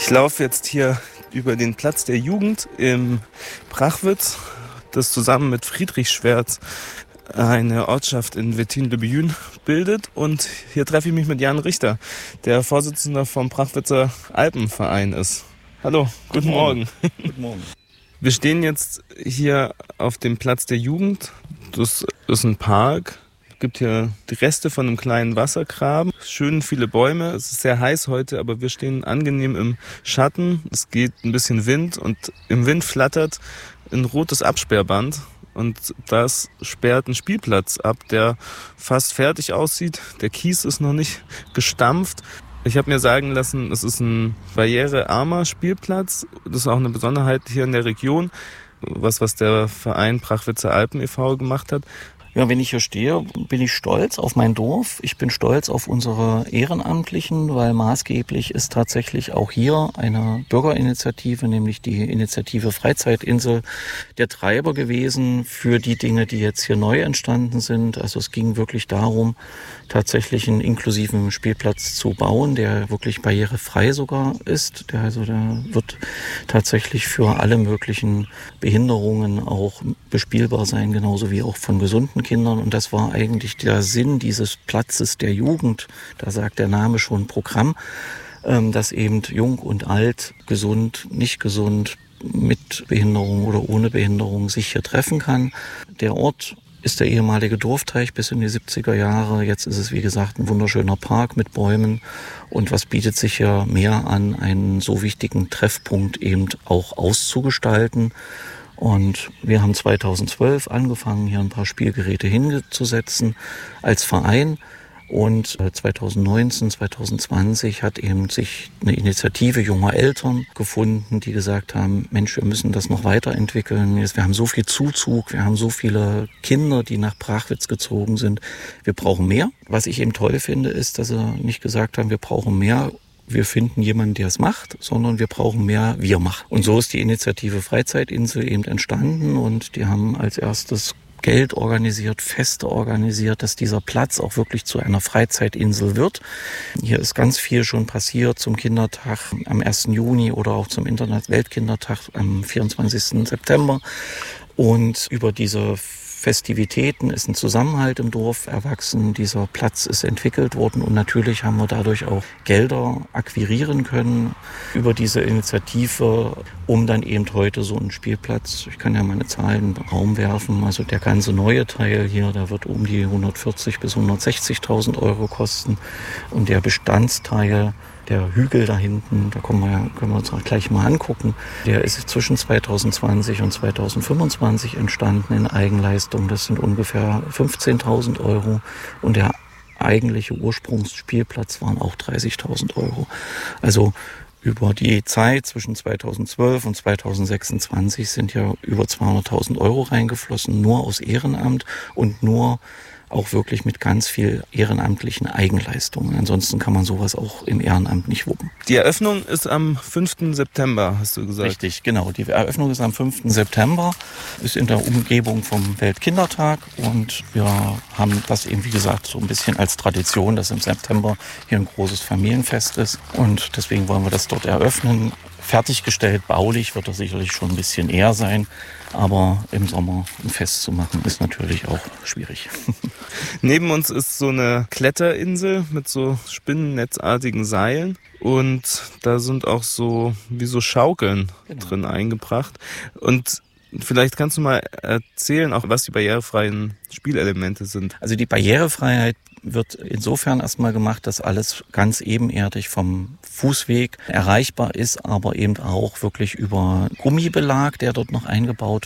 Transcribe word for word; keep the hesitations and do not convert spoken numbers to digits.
Ich laufe jetzt hier über den Platz der Jugend im Prachwitz, das zusammen mit Friedrichswerth eine Ortschaft in Wettin-le-Biyun bildet. Und hier treffe ich mich mit Jan Richter, der Vorsitzender vom Prachwitzer Alpenverein ist. Hallo, guten, guten Morgen. Morgen. Guten Morgen. Wir stehen jetzt hier auf dem Platz der Jugend. Das ist ein Park. Es gibt hier die Reste von einem kleinen Wassergraben. Schön viele Bäume. Es ist sehr heiß heute, aber wir stehen angenehm im Schatten. Es geht ein bisschen Wind und im Wind flattert ein rotes Absperrband. Und das sperrt einen Spielplatz ab, der fast fertig aussieht. Der Kies ist noch nicht gestampft. Ich habe mir sagen lassen, es ist ein barrierearmer Spielplatz. Das ist auch eine Besonderheit hier in der Region. Was, was der Verein Prachwitzer Alpen e V gemacht hat. Ja, wenn ich hier stehe, bin ich stolz auf mein Dorf. Ich bin stolz auf unsere Ehrenamtlichen, weil maßgeblich ist tatsächlich auch hier eine Bürgerinitiative, nämlich die Initiative Freizeitinsel, der Treiber gewesen für die Dinge, die jetzt hier neu entstanden sind. Also es ging wirklich darum, tatsächlich einen inklusiven Spielplatz zu bauen, der wirklich barrierefrei sogar ist. Der, also der wird tatsächlich für alle möglichen Behinderungen auch bespielbar sein, genauso wie auch von gesunden Kindern. Und das war eigentlich der Sinn dieses Platzes der Jugend. Da sagt der Name schon Programm, dass eben jung und alt, gesund, nicht gesund, mit Behinderung oder ohne Behinderung sich hier treffen kann. Der Ort ist der ehemalige Dorfteich bis in die siebziger Jahre. Jetzt ist es, wie gesagt, ein wunderschöner Park mit Bäumen. Und was bietet sich hier mehr an, einen so wichtigen Treffpunkt eben auch auszugestalten? Und wir haben zweitausendzwölf angefangen, hier ein paar Spielgeräte hinzusetzen als Verein. Und zweitausendneunzehn, zweitausendzwanzig hat eben sich eine Initiative junger Eltern gefunden, die gesagt haben, Mensch, wir müssen das noch weiterentwickeln. Wir haben so viel Zuzug, wir haben so viele Kinder, die nach Prachwitz gezogen sind. Wir brauchen mehr. Was ich eben toll finde, ist, dass sie nicht gesagt haben, wir brauchen mehr, wir finden jemanden, der es macht, sondern wir brauchen mehr, wir machen. Und so ist die Initiative Freizeitinsel eben entstanden und die haben als erstes Geld organisiert, Feste organisiert, dass dieser Platz auch wirklich zu einer Freizeitinsel wird. Hier ist ganz viel schon passiert zum Kindertag am ersten Juni oder auch zum Internet-Weltkindertag am vierundzwanzigsten September. Und über diese Festivitäten ist ein Zusammenhalt im Dorf erwachsen. Dieser Platz ist entwickelt worden und natürlich haben wir dadurch auch Gelder akquirieren können über diese Initiative, um dann eben heute so einen Spielplatz, ich kann ja meine Zahlen in den Raum werfen, also der ganze neue Teil hier, der wird um die hundertvierzig bis hundertsechzigtausend Euro kosten und der Bestandsteil, der Hügel da hinten, da können wir, können wir uns auch gleich mal angucken, der ist zwischen zweitausendzwanzig und zweitausendfünfundzwanzig entstanden in Eigenleistung. Das sind ungefähr fünfzehntausend Euro und der eigentliche Ursprungsspielplatz waren auch dreißigtausend Euro. Also über die Zeit zwischen zweitausendzwölf und zweitausendsechsundzwanzig sind ja über zweihunderttausend Euro reingeflossen, nur aus Ehrenamt und nur auch wirklich mit ganz viel ehrenamtlichen Eigenleistungen. Ansonsten kann man sowas auch im Ehrenamt nicht wuppen. Die Eröffnung ist am fünften September, hast du gesagt. Richtig, genau. Die Eröffnung ist am fünften September, ist in der Umgebung vom Weltkindertag und wir haben das eben, wie gesagt, so ein bisschen als Tradition, dass im September hier ein großes Familienfest ist und deswegen wollen wir das dort eröffnen. Fertiggestellt, baulich wird das sicherlich schon ein bisschen eher sein, aber im Sommer ein Fest zu machen ist natürlich auch schwierig. Neben uns ist so eine Kletterinsel mit so spinnennetzartigen Seilen und da sind auch so wie so Schaukeln genau drin eingebracht. Und vielleicht kannst du mal erzählen, auch was die barrierefreien Spielelemente sind. Also die Barrierefreiheit wird insofern erstmal gemacht, dass alles ganz ebenerdig vom Fußweg erreichbar ist, aber eben auch wirklich über Gummibelag, der dort noch eingebaut